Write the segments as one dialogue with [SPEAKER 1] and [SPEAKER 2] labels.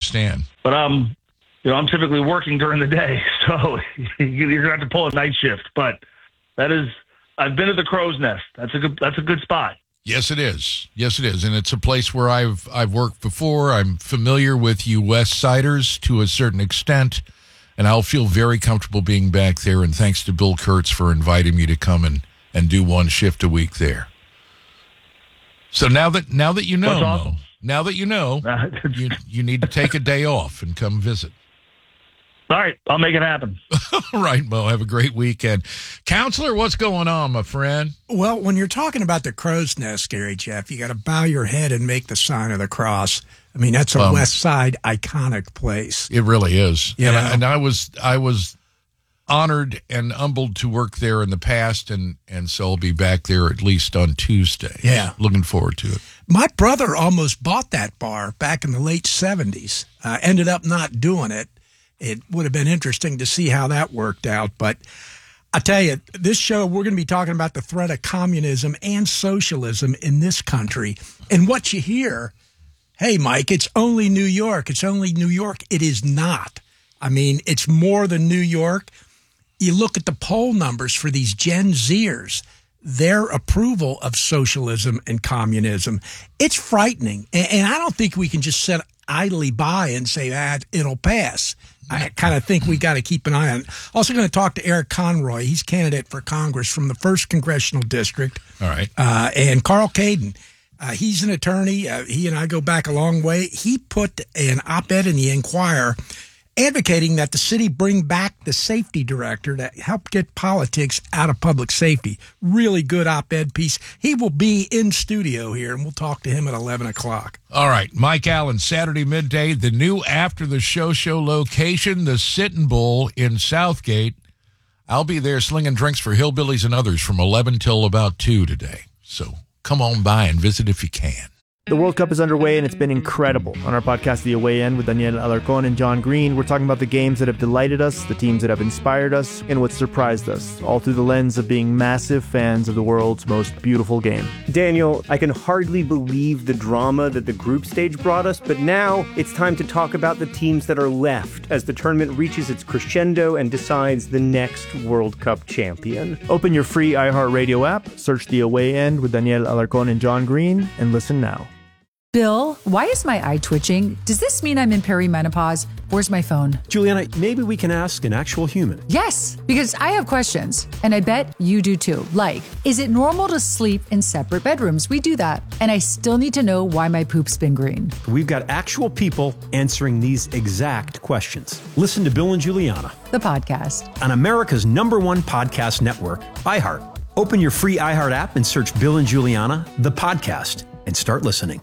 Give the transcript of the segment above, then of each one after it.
[SPEAKER 1] understand.
[SPEAKER 2] But I'm typically working during the day, so you're gonna have to pull a night shift. But I've been at the Crow's Nest. That's a good spot.
[SPEAKER 1] Yes, it is. Yes, it is, and it's a place where I've worked before. I'm familiar with you West Siders to a certain extent, and I'll feel very comfortable being back there. And thanks to Bill Kurtz for inviting me to come and do one shift a week there. So now that you know,
[SPEAKER 2] That's awesome.
[SPEAKER 1] Mo, now that you know, you need to take a day off and come visit.
[SPEAKER 2] All right, I'll make it happen.
[SPEAKER 1] All right, Mo, have a great weekend. Counselor, what's going on, my friend?
[SPEAKER 3] Well, when you're talking about the Crow's Nest, Gary Jeff, you got to bow your head and make the sign of the cross. I mean, that's a West Side iconic place.
[SPEAKER 1] It really is.
[SPEAKER 3] Yeah.
[SPEAKER 1] And I was honored and humbled to work there in the past, and so I'll be back there at least on Tuesday.
[SPEAKER 3] Yeah.
[SPEAKER 1] Looking forward to it.
[SPEAKER 3] My brother almost bought that bar back in the late 70s. Ended up not doing it. It would have been interesting to see how that worked out. But I tell you, this show, we're going to be talking about the threat of communism and socialism in this country. And what you hear, hey, Mike, it's only New York. It's only New York. It is not. I mean, it's more than New York. You look at the poll numbers for these Gen Zers, their approval of socialism and communism. It's frightening. And I don't think we can just sit idly by and say, it'll pass. I kind of think we got to keep an eye on it. Also going to talk to Eric Conroy. He's candidate for Congress from the 1st Congressional District.
[SPEAKER 1] All right.
[SPEAKER 3] And Carl Caden. He's an attorney. He and I go back a long way. He put an op-ed in the Enquirer advocating that the city bring back the safety director to help get politics out of public safety. Really good op-ed piece. He will be in studio here, and we'll talk to him at 11 o'clock.
[SPEAKER 1] All right. Mike Allen, Saturday midday, the new After the Show location, the Sitting Bull in Southgate. I'll be there slinging drinks for hillbillies and others from 11 till about 2 today. So come on by and visit if you can.
[SPEAKER 4] The World Cup is underway, and it's been incredible. On our podcast, The Away End, with Daniel Alarcón and John Green, we're talking about the games that have delighted us, the teams that have inspired us, and what surprised us, all through the lens of being massive fans of the world's most beautiful game.
[SPEAKER 5] Daniel, I can hardly believe the drama that the group stage brought us, but now it's time to talk about the teams that are left as the tournament reaches its crescendo and decides the next World Cup champion.
[SPEAKER 4] Open your free iHeartRadio app, search The Away End with Daniel Alarcón and John Green, and listen now.
[SPEAKER 6] Bill, why is my eye twitching? Does this mean I'm in perimenopause? Where's my phone?
[SPEAKER 7] Juliana, maybe we can ask an actual human.
[SPEAKER 6] Yes, because I have questions, and I bet you do too. Like, is it normal to sleep in separate bedrooms? We do that. And I still need to know why my poop's been green.
[SPEAKER 7] We've got actual people answering these exact questions. Listen to Bill and Juliana,
[SPEAKER 6] The podcast.
[SPEAKER 7] on America's #1 podcast network, iHeart. Open your free iHeart app and search Bill and Juliana, the podcast, and start listening.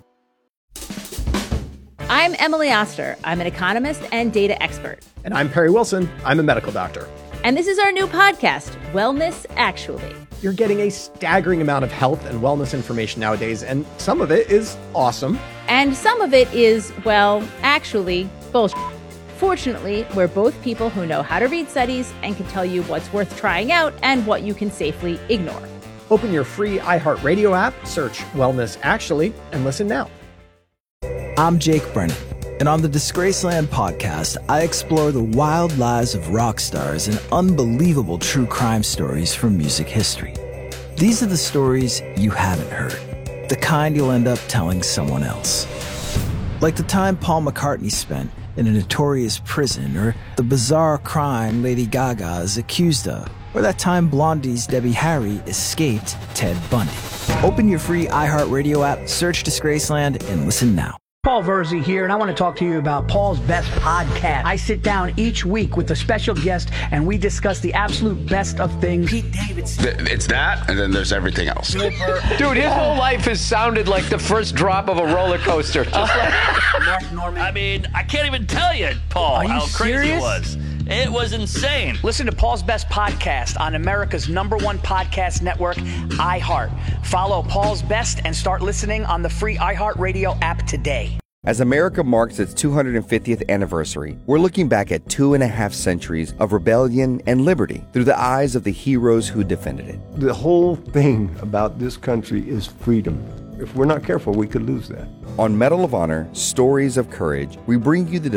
[SPEAKER 8] I'm Emily Oster. I'm an economist and data expert.
[SPEAKER 9] And I'm Perry Wilson. I'm a medical doctor.
[SPEAKER 8] And this is our new podcast, Wellness Actually.
[SPEAKER 9] You're getting a staggering amount of health and wellness information nowadays, and some of it is awesome.
[SPEAKER 8] And some of it is, well, actually, bullshit. Fortunately, we're both people who know how to read studies and can tell you what's worth trying out and what you can safely ignore.
[SPEAKER 9] Open your free iHeartRadio app, search Wellness Actually, and listen now.
[SPEAKER 10] I'm Jake Brennan, and on the Disgraceland podcast, I explore the wild lives of rock stars and unbelievable true crime stories from music history. These are the stories you haven't heard, the kind you'll end up telling someone else. Like the time Paul McCartney spent in a notorious prison, or the bizarre crime Lady Gaga is accused of, or that time Blondie's Debbie Harry escaped Ted Bundy. Open your free iHeartRadio app, search Disgraceland, and listen now.
[SPEAKER 11] Paul Verzi here, and I want to talk to you about Paul's Best Podcast. I sit down each week with a special guest, and we discuss the absolute best of things. Pete Davidson.
[SPEAKER 12] It's that, and then there's everything else.
[SPEAKER 13] Dude, his whole life has sounded like the first drop of a roller coaster.
[SPEAKER 11] Mark Norman.
[SPEAKER 14] I mean, I can't even tell you, Paul, how crazy it was. It was insane.
[SPEAKER 11] Listen to Paul's Best Podcast on America's #1 podcast network, iHeart. Follow Paul's Best and start listening on the free iHeartRadio app today.
[SPEAKER 15] As America marks its 250th anniversary, we're looking back at 2.5 centuries of rebellion and liberty through the eyes of the heroes who defended it.
[SPEAKER 16] The whole thing about this country is freedom. If we're not careful, we could lose that.
[SPEAKER 15] On Medal of Honor, Stories of Courage, we bring you the